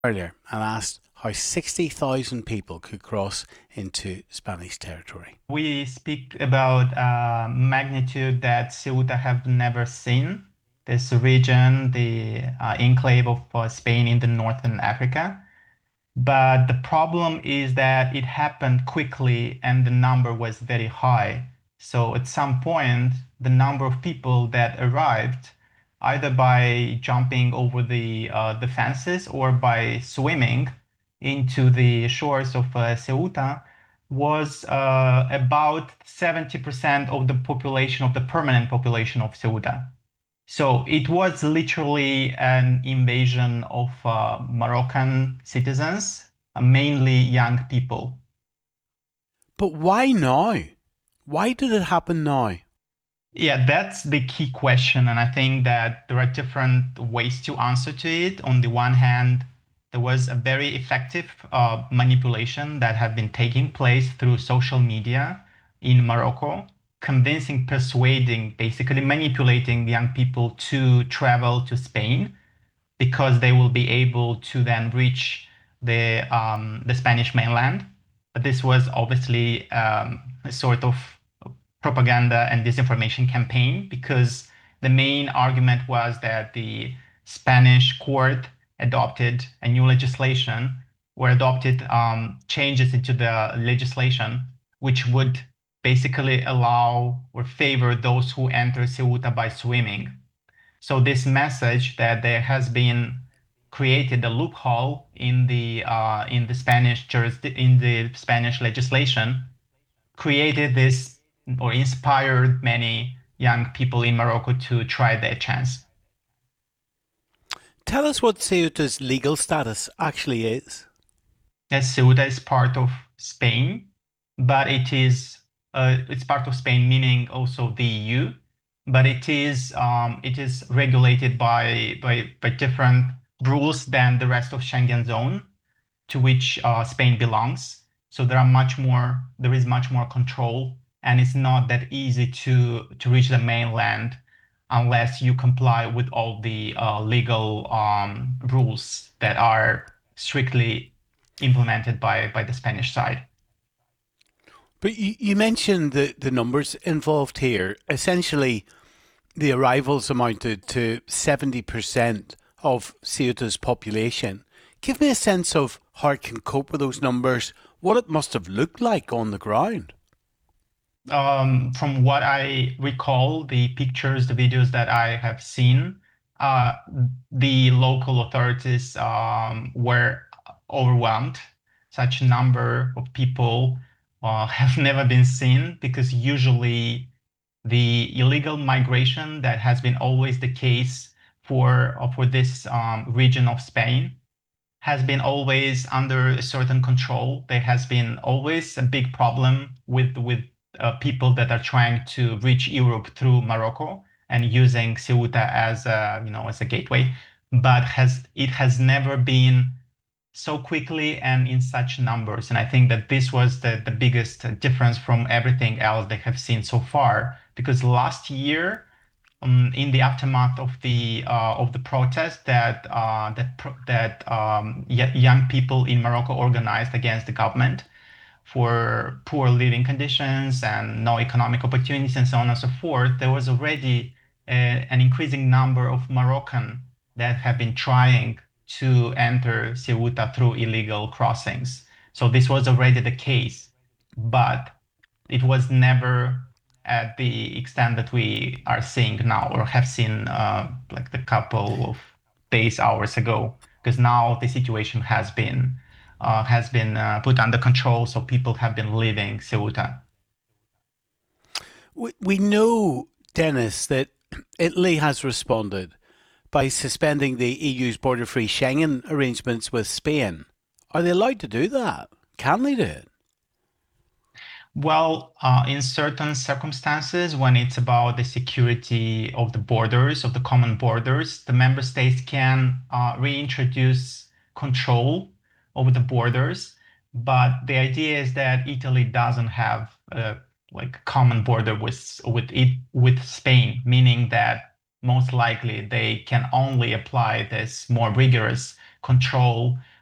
Earlier and asked how 60,000 people could cross into Spanish territory. We speak about a magnitude that Ceuta have never seen. This region, the enclave of Spain in the northern Africa. But the problem is that it happened quickly and the number was very high. So at some point, the number of people that arrived, either by jumping over the fences or by swimming into the shores of Ceuta, was about 70% of the population of the permanent population of Ceuta. So it was literally an invasion of Moroccan citizens, mainly young people. But why now? Why did it happen now? Yeah, that's the key question. And I think that there are different ways to answer to it. On the one hand, there was a very effective manipulation that had been taking place through social media in Morocco, convincing, persuading, basically manipulating young people to travel to Spain because they will be able to then reach the Spanish mainland. But this was obviously a sort of propaganda and disinformation campaign because the main argument was that the Spanish court adopted a new legislation or adopted changes into the legislation which would basically allow or favor those who enter Ceuta by swimming. So this message that there has been created a loophole in the in the Spanish legislation created this or inspired many young people in Morocco to try their chance. Tell us what Ceuta's legal status actually is. Yes, Ceuta is part of Spain, but it's part of Spain, meaning also the EU. But it is regulated by different rules than the rest of Schengen zone, to which Spain belongs. So there is much more control, and it's not that easy to reach the mainland unless you comply with all the legal rules that are strictly implemented by the Spanish side. But you mentioned the numbers involved here. Essentially, the arrivals amounted to 70% of Ceuta's population. Give me a sense of how it can cope with those numbers, what it must have looked like on the ground. From what I recall, the pictures, the videos that I have seen, uh, the local authorities were overwhelmed. Such a number of people have never been seen because usually the illegal migration that has been always the case for this region of Spain has been always under a certain control. There has been always a big problem with people that are trying to reach Europe through Morocco and using Ceuta as a, as a gateway. But it has never been so quickly and in such numbers. And I think that this was the biggest difference from everything else they have seen so far. Because last year, in the aftermath of the protest that young people in Morocco organized against the government for poor living conditions and no economic opportunities and so on and so forth, there was already an increasing number of Moroccan that have been trying to enter Ceuta through illegal crossings. So this was already the case, but it was never at the extent that we are seeing now or have seen like the couple of days, hours ago, because now the situation has been put under control, so people have been leaving Ceuta. We know, Dennis, that Italy has responded by suspending the EU's border free Schengen arrangements with Spain. Are they allowed to do that? Can they do it? Well, in certain circumstances, when it's about the security of the borders, of the common borders, the member states can reintroduce control over the borders. But the idea is that Italy doesn't have like a common border with Spain, meaning that most likely they can only apply this more rigorous control